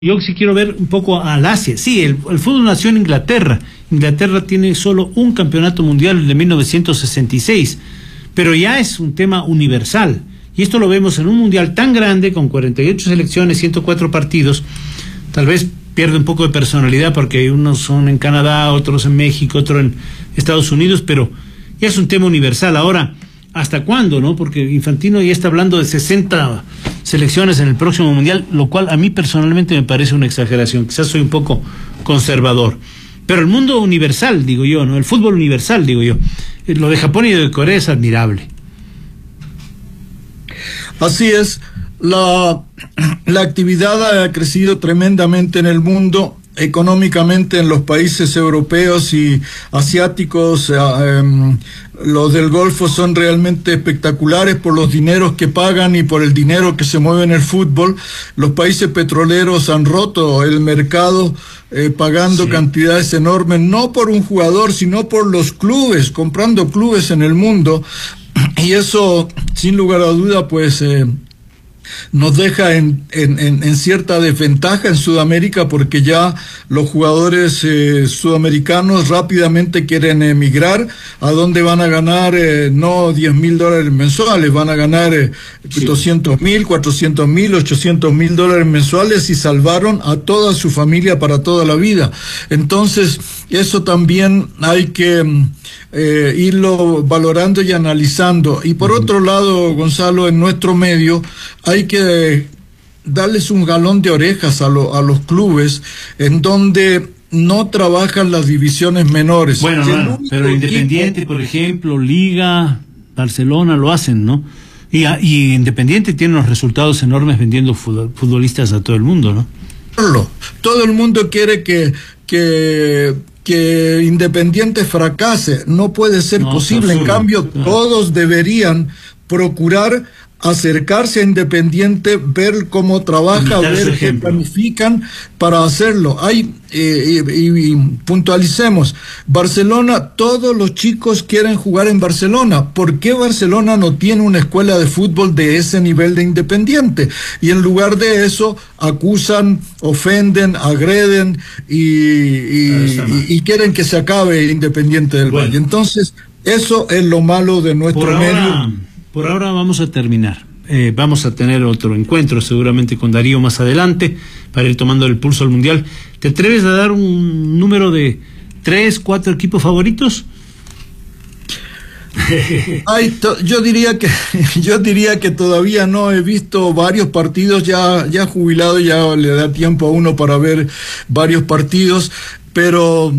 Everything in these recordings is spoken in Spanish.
Yo sí quiero ver un poco al Asia. Sí, el fútbol nació en Inglaterra. Inglaterra tiene solo un campeonato mundial de 1966, pero ya es un tema universal. Y esto lo vemos en un mundial tan grande, con 48 selecciones, 104 partidos. Tal vez pierde un poco de personalidad porque unos son en Canadá, otros en México, otros en Estados Unidos, pero ya es un tema universal. Ahora, ¿hasta cuándo, no? Porque Infantino ya está hablando de 60 selecciones en el próximo mundial, lo cual a mí personalmente me parece una exageración. Quizás soy un poco conservador. Pero el mundo universal, digo yo, ¿no? El fútbol universal, digo yo. Lo de Japón y de Corea es admirable. Así es. La actividad ha crecido tremendamente en el mundo. Económicamente en los países europeos y asiáticos, los del Golfo son realmente espectaculares por los dineros que pagan y por el dinero que se mueve en el fútbol. Los países petroleros han roto el mercado pagando cantidades enormes, no por un jugador, sino por los clubes, comprando clubes en el mundo. Y eso, sin lugar a duda, pues nos deja en cierta desventaja en Sudamérica, porque ya los jugadores sudamericanos rápidamente quieren emigrar. ¿A dónde van a ganar? No $10,000 mensuales, van a ganar 200,000, 400,000, 800,000 dólares mensuales, y salvaron a toda su familia para toda la vida. Entonces, eso también hay que irlo valorando y analizando. Y por otro lado, Gonzalo, en nuestro medio hay que darles un jalón de orejas a los clubes en donde no trabajan las divisiones menores. Bueno, no, pero Independiente, por ejemplo, Liga, Barcelona lo hacen, ¿no? Y Independiente tiene unos resultados enormes vendiendo futbolistas a todo el mundo, ¿no? Todo el mundo quiere que Independiente fracase. No puede ser posible. En cambio, todos deberían procurar acercarse a Independiente, ver cómo trabaja, ver qué planifican para hacerlo. Y puntualicemos, Barcelona, todos los chicos quieren jugar en Barcelona. ¿Por qué Barcelona no tiene una escuela de fútbol de ese nivel de Independiente? Y en lugar de eso, acusan, ofenden, agreden y quieren que se acabe Independiente del Valle. Entonces, eso es lo malo de nuestro medio. Por ahora vamos a terminar. Vamos a tener otro encuentro seguramente con Darío más adelante para ir tomando el pulso al Mundial. ¿Te atreves a dar un número de 3, 4 equipos favoritos? Yo diría que todavía no. He visto varios partidos, ya jubilado, ya le da tiempo a uno para ver varios partidos, pero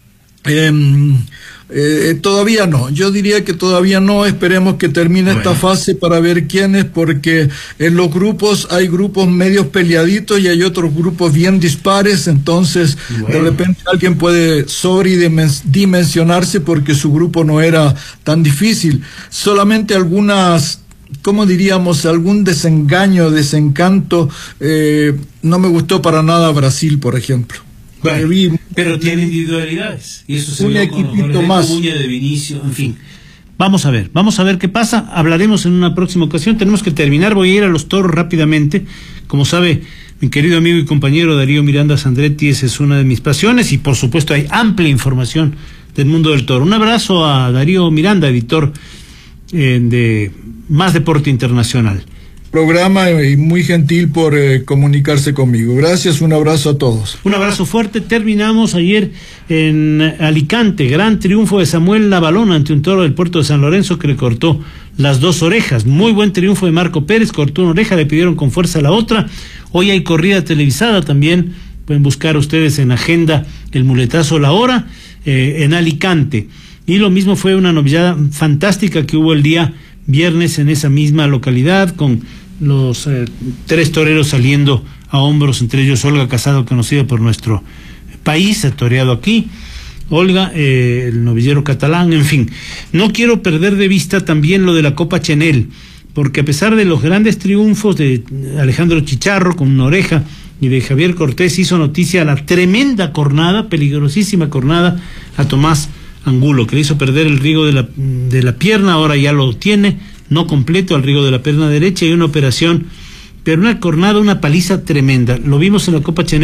todavía no. Yo diría que todavía no. Esperemos que termine esta fase para ver quiénes, porque en los grupos hay grupos medios peleaditos y hay otros grupos bien dispares. Entonces, de repente alguien puede sobredimensionarse porque su grupo no era tan difícil. Solamente algunas, ¿cómo diríamos? Algún desencanto. No me gustó para nada Brasil, por ejemplo. Bueno, pero tiene individualidades y eso se un equipito más. Uña de Vinicio, en fin. Vamos a ver qué pasa. Hablaremos en una próxima ocasión. Tenemos que terminar. Voy a ir a los toros rápidamente. Como sabe mi querido amigo y compañero Darío Miranda Sandretti, esa es una de mis pasiones, y por supuesto hay amplia información del mundo del toro. Un abrazo a Darío Miranda, editor de Más Deporte Internacional. Programa, y muy gentil por comunicarse conmigo. Gracias, un abrazo a todos. Un abrazo fuerte. Terminamos ayer en Alicante, gran triunfo de Samuel Lavalón ante un toro del puerto de San Lorenzo que le cortó las 2 orejas. Muy buen triunfo de Marco Pérez, cortó una oreja, le pidieron con fuerza la otra. Hoy hay corrida televisada también, pueden buscar ustedes en agenda el muletazo La Hora en Alicante. Y lo mismo fue una novillada fantástica que hubo el día viernes en esa misma localidad, con los 3 toreros saliendo a hombros, entre ellos Olga Casado, conocida por nuestro país, ha toreado aquí, Olga, el novillero catalán, en fin. No quiero perder de vista también lo de la Copa Chenel, porque a pesar de los grandes triunfos de Alejandro Chicharro con una oreja y de Javier Cortés, hizo noticia la tremenda cornada, peligrosísima cornada a Tomás Angulo, que le hizo perder el rigo de la pierna. Ahora ya lo tiene, no completo, al rigo de la pierna derecha, y una operación pero una cornada, una paliza tremenda. Lo vimos en la Copa Chanel.